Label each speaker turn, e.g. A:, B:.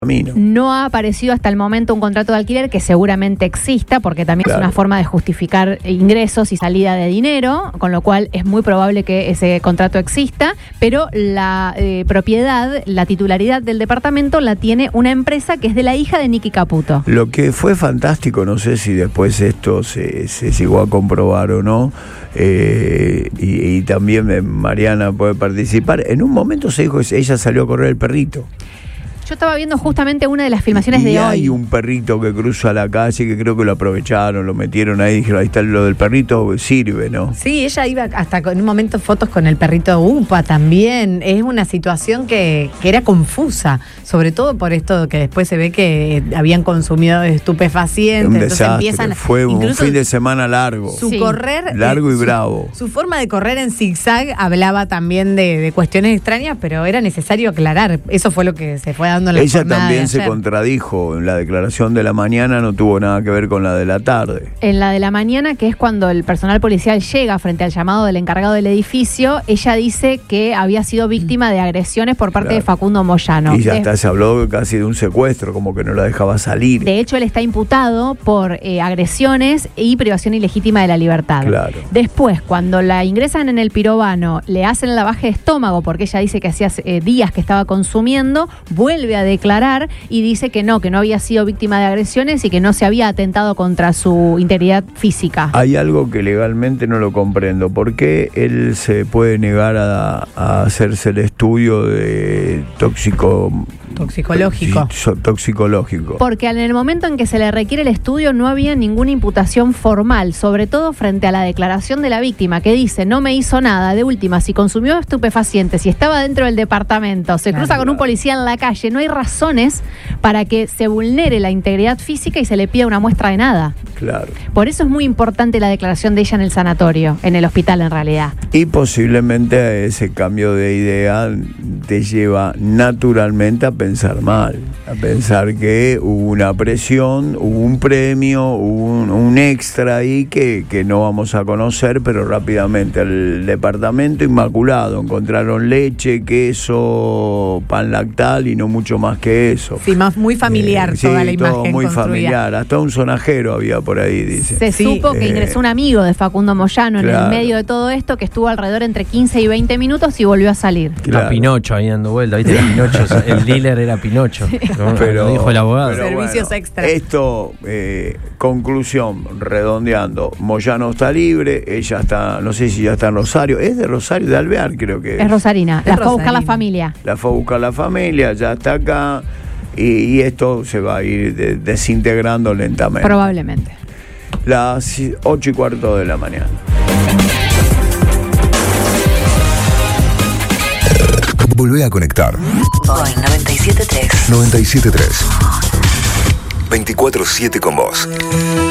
A: No ha aparecido hasta el momento un contrato de alquiler que seguramente exista, porque también es una forma de justificar ingresos y salida de dinero, con lo cual es muy probable que ese contrato exista, pero la propiedad, la titularidad del departamento la tiene una empresa que es de la hija de Nicky Caputo.
B: Lo que fue fantástico, no sé si después esto se llegó a comprobar o no, y también Mariana puede participar. En un momento se dijo que ella salió a correr el perrito.
A: Yo estaba viendo justamente una de las filmaciones de hoy.
B: Hay un perrito que cruza la calle que creo que lo aprovecharon, lo metieron ahí, dijeron, ahí está lo del perrito, sirve, ¿no?
C: Sí, ella iba hasta en un momento fotos con el perrito Upa también. Es una situación que era confusa, sobre todo por esto que después se ve que habían consumido estupefacientes.
B: Un desastre, fue un fin de semana largo.
C: Su correr...
B: Largo y bravo.
C: Su forma de correr en zigzag hablaba también de cuestiones extrañas, pero era necesario aclarar. Eso fue lo que se fue dando.
B: Ella también se contradijo en la declaración de la mañana, no tuvo nada que ver con la de la tarde.
A: En la de la mañana, que es cuando el personal policial llega frente al llamado del encargado del edificio, ella dice que había sido víctima de agresiones por parte de Facundo Moyano.
B: Y ya hasta se habló casi de un secuestro, como que no la dejaba salir.
A: De hecho, él está imputado por agresiones y privación ilegítima de la libertad.
B: Claro.
A: Después, cuando la ingresan en el Pirovano, le hacen el lavaje de estómago, porque ella dice que hacía días que estaba consumiendo, vuelve a declarar y dice que no había sido víctima de agresiones y que no se había atentado contra su integridad física.
B: Hay algo que legalmente no lo comprendo. ¿Por qué él se puede negar a hacerse el estudio de toxicológico?
A: Porque en el momento en que se le requiere el estudio no había ninguna imputación formal, sobre todo frente a la declaración de la víctima, que dice, no me hizo nada, de última, si consumió estupefacientes, si estaba dentro del departamento, se cruza con un policía en la calle, no hay razones para que se vulnere la integridad física y se le pida una muestra de nada.
B: Claro.
A: Por eso es muy importante la declaración de ella en el sanatorio, en el hospital en realidad.
B: Y posiblemente a ese cambio de idea te lleva naturalmente a pensar mal, a pensar que hubo una presión, hubo un premio, hubo un extra ahí que no vamos a conocer, pero rápidamente el departamento inmaculado, encontraron leche, queso, pan lactal y no mucho más que eso.
C: Sí, muy familiar toda la imagen
B: todo muy
C: construida.
B: Familiar, hasta un sonajero había por ahí, dice.
A: Se supo que ingresó un amigo de Facundo Moyano en el medio de todo esto, que estuvo alrededor entre 15 y 20 minutos y volvió a salir.
D: Claro. Pinocho ahí dando vuelta, ¿viste? Pinocho, el dealer era Pinocho, ¿no? Pero lo dijo el abogado.
C: Servicios extra.
B: Esto, conclusión, redondeando, Moyano está libre, ella está, no sé si ya está en Rosario, es de Rosario, de Alvear creo que
A: es rosarina, la fue a buscar la familia.
B: La fue a buscar la familia, ya está acá, y esto se va a ir desintegrando lentamente.
A: Probablemente.
B: Las 8:15 de la mañana.
E: Volvé a conectar.
F: Hoy 97.3.
E: 97.3. 24/7 con vos.